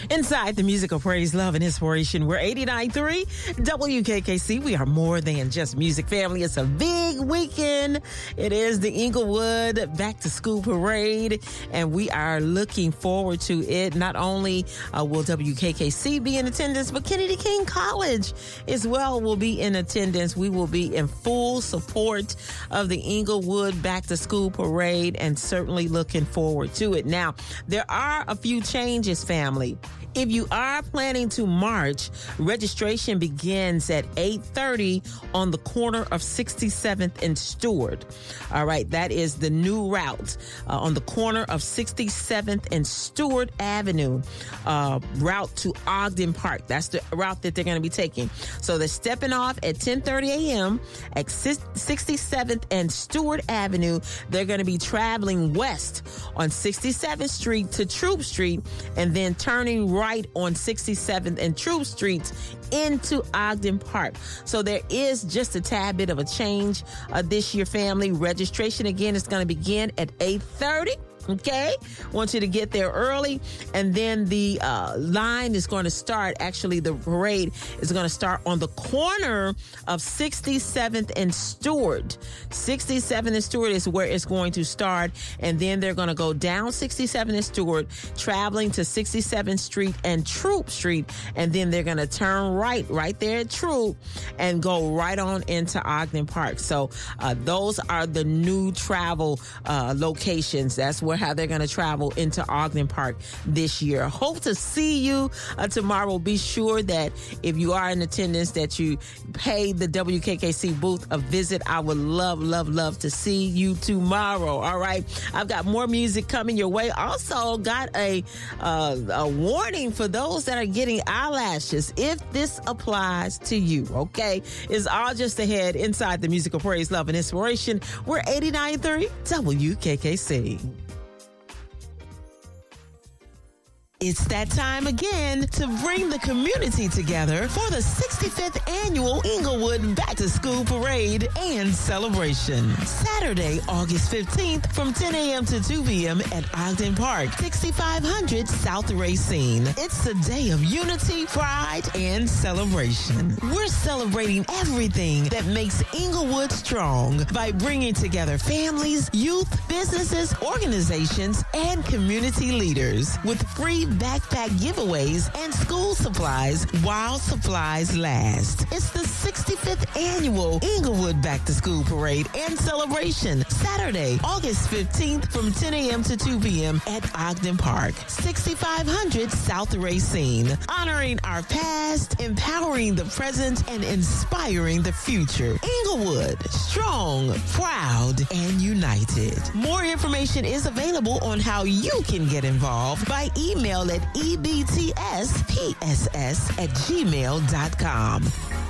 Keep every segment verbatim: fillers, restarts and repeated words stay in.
Inside the music of praise, love, and inspiration, we're eighty-nine point three W K K C. We are more than just music, family. It's a big weekend. It is the Inglewood Back to School Parade, and we are looking forward to it. Not only uh, will W K K C be in attendance, but Kennedy King College as well will be in attendance. We will be in full support of the Inglewood Back to School Parade and certainly looking forward to it. Now, there are a few changes, family. If you are planning to march, registration begins at eight thirty on the corner of sixty-seventh and Stewart. All right, that is the new route uh, on the corner of sixty-seventh and Stewart Avenue, uh, route to Ogden Park. That's the route that they're going to be taking. So they're stepping off at ten thirty a.m. at sixty-seventh and Stewart Avenue. They're going to be traveling west on sixty-seventh Street to Troop Street and then turning right right on sixty-seventh and Troop Street into Ogden Park. So there is just a tad bit of a change uh, this year, family. Registration, again, is going to begin at eight thirty. Okay, want you to get there early, and then the uh, line is going to start. Actually, the parade is going to start on the corner of sixty-seventh and Stewart. sixty-seventh and Stewart is where it's going to start, and then they're going to go down sixty-seventh and Stewart, traveling to sixty-seventh Street and Troop Street, and then they're going to turn right, right there at Troop, and go right on into Ogden Park. So uh, those are the new travel uh, locations. That's where how they're going to travel into Ogden Park this year. Hope to see you uh, tomorrow. Be sure that if you are in attendance that you pay the W K K C booth a visit. I would love, love, love to see you tomorrow. All right. I've got more music coming your way. Also got a, uh, a warning for those that are getting eyelashes if this applies to you. Okay. It's all just ahead inside the music of praise, love, and inspiration. We're eighty-nine point three W K K C. It's that time again to bring the community together for the sixty-fifth Annual Inglewood Back to School Parade and Celebration. Saturday, August fifteenth from ten a.m. to two p.m. at Ogden Park, sixty-five hundred South Racine. It's a day of unity, pride, and celebration. We're celebrating everything that makes Inglewood strong by bringing together families, youth, businesses, organizations, and community leaders with free backpack giveaways and school supplies while supplies last. It's the sixty-fifth Annual Inglewood Back to School Parade and Celebration, Saturday, August fifteenth from ten a.m. to two p.m. at Ogden Park, sixty-five hundred South Racine. Honoring our past, empowering the present, and inspiring the future. Inglewood, strong, proud, and united. More information is available on how you can get involved by email at e b t s p s s at gmail dot com.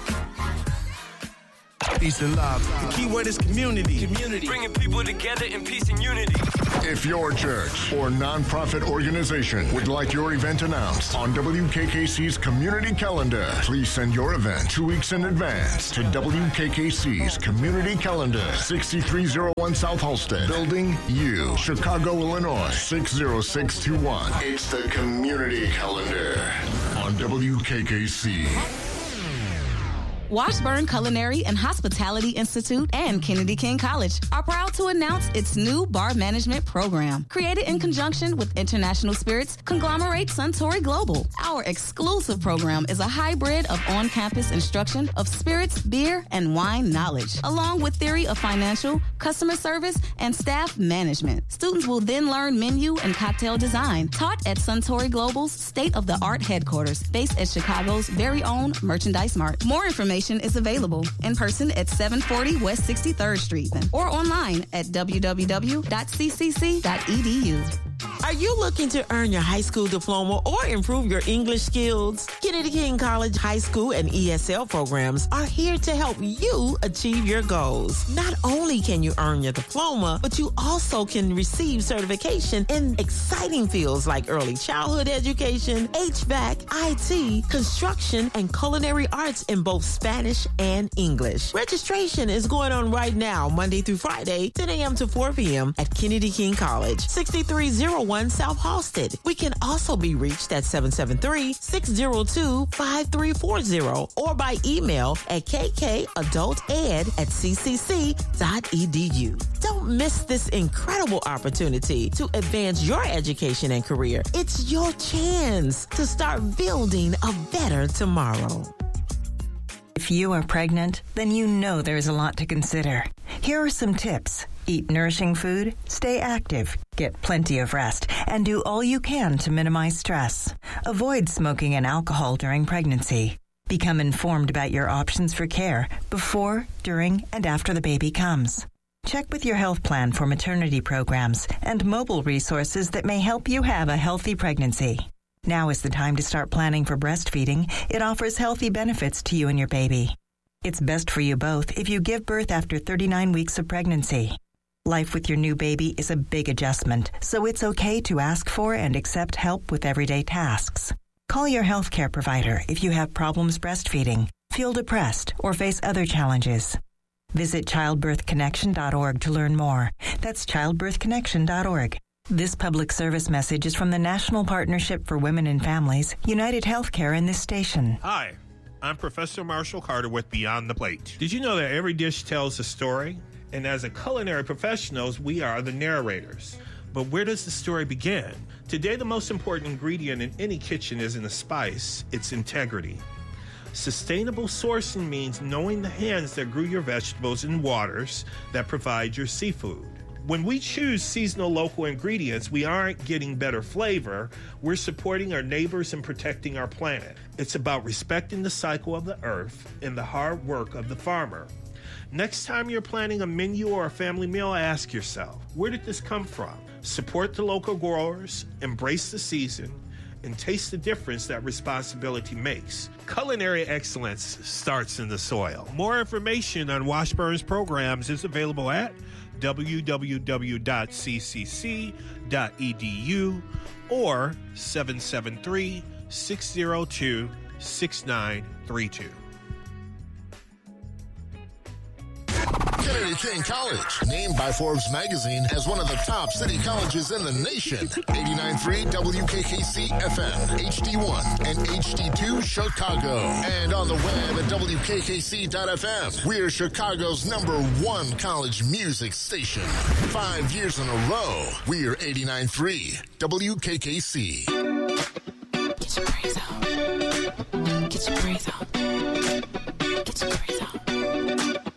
Peace and love. The key word is community. Community. Bringing people together in peace and unity. If your church or nonprofit organization would like your event announced on W K K C's community calendar, please send your event two weeks in advance to W K K C's community calendar, sixty-three oh one South Halsted, Building U, Chicago, Illinois, six oh six two one. It's the community calendar on W K K C. Washburn Culinary and Hospitality Institute and Kennedy King College are proud to announce its new bar management program. Created in conjunction with International Spirits conglomerate Suntory Global. Our exclusive program is a hybrid of on-campus instruction of spirits, beer, and wine knowledge, along with theory of financial, customer service, and staff management. Students will then learn menu and cocktail design, taught at Suntory Global's state-of-the-art headquarters, based at Chicago's very own Merchandise Mart. More information is available in person at seven forty West sixty-third Street or online at w w w dot c c c dot e d u. Are you looking to earn your high school diploma or improve your English skills? Kennedy King College High School and E S L programs are here to help you achieve your goals. Not only can you earn your diploma, but you also can receive certification in exciting fields like early childhood education, H V A C, I T, construction, and culinary arts in both Spanish and English. Registration is going on right now, Monday through Friday, ten a.m. to four p.m. at Kennedy King College, sixty-three oh one one South Halsted. We can also be reached at seven seven three, six zero two, five three four zero or by email at kkadulted at c c c dot e d u. Don't miss this incredible opportunity to advance your education and career. It's your chance to start building a better tomorrow. If you are pregnant, then you know there's a lot to consider. Here are some tips. Eat nourishing food, stay active, get plenty of rest, and do all you can to minimize stress. Avoid smoking and alcohol during pregnancy. Become informed about your options for care before, during, and after the baby comes. Check with your health plan for maternity programs and mobile resources that may help you have a healthy pregnancy. Now is the time to start planning for breastfeeding. It offers healthy benefits to you and your baby. It's best for you both if you give birth after thirty-nine weeks of pregnancy. Life with your new baby is a big adjustment, so it's okay to ask for and accept help with everyday tasks. Call your healthcare provider if you have problems breastfeeding, feel depressed, or face other challenges. Visit childbirth connection dot org to learn more. That's childbirth connection dot org. This public service message is from the National Partnership for Women and Families, United Healthcare, and this station. Hi, I'm Professor Marshall Carter with Beyond the Plate. Did you know that every dish tells a story? And as a culinary professionals, we are the narrators. But where does the story begin? Today, the most important ingredient in any kitchen isn't a spice, it's integrity. Sustainable sourcing means knowing the hands that grew your vegetables and waters that provide your seafood. When we choose seasonal local ingredients, we aren't getting better flavor. We're supporting our neighbors and protecting our planet. It's about respecting the cycle of the earth and the hard work of the farmer. Next time you're planning a menu or a family meal, ask yourself, where did this come from? Support the local growers, embrace the season, and taste the difference that responsibility makes. Culinary excellence starts in the soil. More information on Washburn's programs is available at w w w dot c c c dot e d u or seven seven three, six zero two, six nine three two. Kennedy King College, named by Forbes magazine as one of the top city colleges in the nation. eighty-nine point three W K K C F M, H D one, and H D two Chicago. And on the web at W K K C dot F M. We're Chicago's number one college music station. Five years in a row, we're eighty-nine point three W K K C. Get your praise out. Get your praise out. Get your praise out.